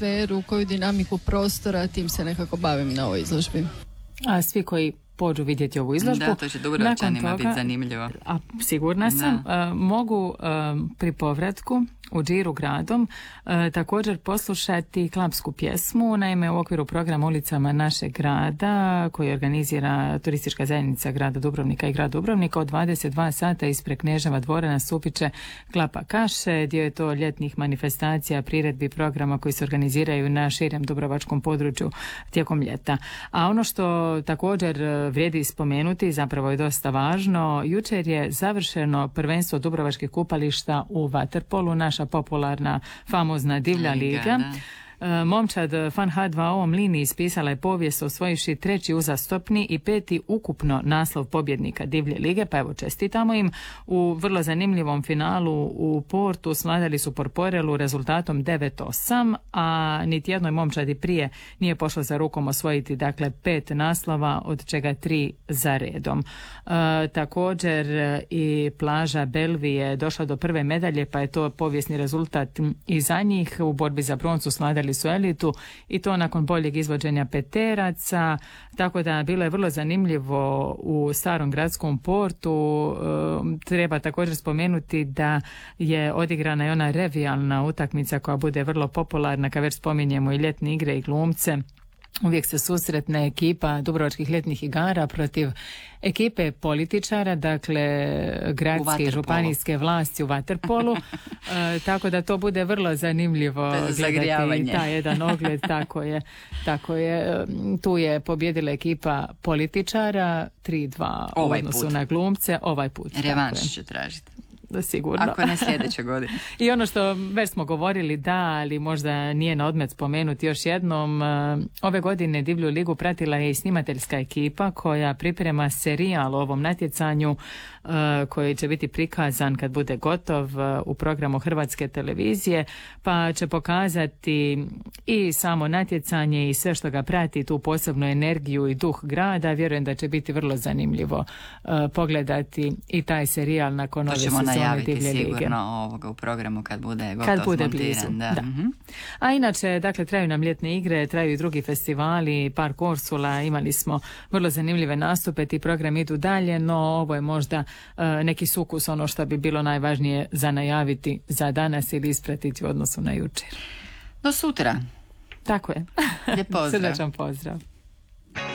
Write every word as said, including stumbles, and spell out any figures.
atmosferu, koju dinamiku prostora, tim se nekako bavim na ovoj izložbi. A svi koji pođu vidjeti ovu izložbu, da, to će Dubrovčanima biti zanimljivo. A sigurna sam, uh, mogu uh, pri povratku u džiru gradom uh, također poslušati klapsku pjesmu. Naime, u okviru programa Ulicama našeg grada, koji organizira turistička zajednica grada Dubrovnika i grad Dubrovnika, od dvadeset dva sata ispred Kneževa dvora nastupiće Klapa kaše. Dio je to ljetnih manifestacija, priredbi, programa koji se organiziraju na širem dubrovačkom području tijekom ljeta. A ono što također vrijedi spomenuti, zapravo je dosta važno, jučer je završeno prvenstvo dubrovačkih kupališta u vaterpolu, naša popularna, famozna divlja liga. Momčad Fan ha dva o Mlini ispisala je povijest osvojivši treći uzastopni i peti ukupno naslov pobjednika divlje lige, pa evo čestitamo im. U vrlo zanimljivom finalu u Portu svladali su Porporelu rezultatom devet osam, a niti jednoj momčadi prije nije pošlo za rukom osvojiti, dakle, pet naslova, od čega tri za redom. E, također i plaža Belvi je došla do prve medalje, pa je to povijesni rezultat i za njih. U borbi za broncu svladali su elitu i to nakon boljeg izvođenja peteraca, tako da bilo je vrlo zanimljivo u starom gradskom portu. E, treba također spomenuti da je odigrana i ona revijalna utakmica koja bude vrlo popularna, kad već spominjemo i ljetne igre i glumce. Uvijek se susretne ekipa Dubrovačkih ljetnih igara protiv ekipe političara, dakle gradske i županijske vlasti u vaterpolu, e, tako da to bude vrlo zanimljivo gledati taj jedan ogled. Tako je, tako je. Tu je pobjedila ekipa političara tri dva u odnosu na glumce. Ovaj put. Revanš će tražiti. Sigurno. Ako ne sljedeće godine. I ono što već smo govorili, da, ali možda nije na odmet spomenuti još jednom, ove godine Divlju ligu pratila je i snimateljska ekipa koja priprema serijal o ovom natjecanju koji će biti prikazan kad bude gotov u programu Hrvatske televizije, pa će pokazati i samo natjecanje i sve što ga prati, tu posebnu energiju i duh grada. Vjerujem da će biti vrlo zanimljivo pogledati i taj serijal nakon ove sezone Divlje lige. Sigurno ovoga u programu kad bude gotov, kad bude montiran, blizu, da. da. Mm-hmm. A inače, dakle, traju nam ljetne igre, traju i drugi festivali, Park Orsula, imali smo vrlo zanimljive nastupe, ti programi idu dalje, no ovo je možda uh, neki sukus, ono što bi bilo najvažnije za najaviti za danas ili ispratiti u odnosu na jučer. Do sutra. Tako je. Lijep pozdrav. Srdačan pozdrav.